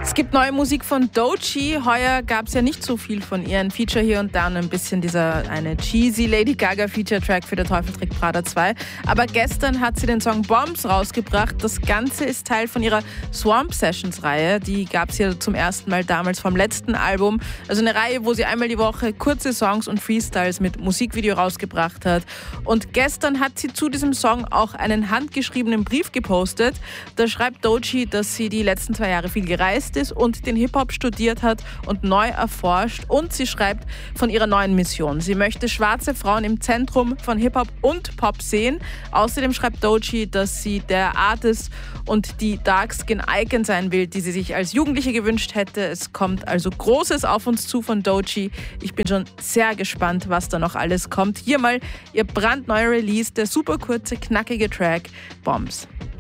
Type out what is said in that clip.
Es gibt neue Musik von Doechii. Heuer gab es ja nicht so viel von ihr. Ein Feature hier und da und ein bisschen eine cheesy Lady Gaga Feature-Track für Der Teufel trägt Prada 2. Aber gestern hat sie den Song Bombs rausgebracht. Das Ganze ist Teil von ihrer Swamp Sessions-Reihe. Die gab es ja zum ersten Mal damals vom letzten Album. Also eine Reihe, wo sie einmal die Woche kurze Songs und Freestyles mit Musikvideo rausgebracht hat. Und gestern hat sie zu diesem Song auch einen handgeschriebenen Brief gepostet. Da schreibt Doechii, dass sie die letzten 2 Jahre viel gereist ist und den Hip-Hop studiert hat und neu erforscht. Und sie schreibt von ihrer neuen Mission. Sie möchte schwarze Frauen im Zentrum von Hip-Hop und Pop sehen. Außerdem schreibt Doechii, dass sie der Artist und die Dark-Skin-Icon sein will, die sie sich als Jugendliche gewünscht hätte. Es kommt also Großes auf uns zu von Doechii. Ich bin schon sehr gespannt, was da noch alles kommt. Hier mal ihr brandneuer Release, der super kurze, knackige Track Bombs.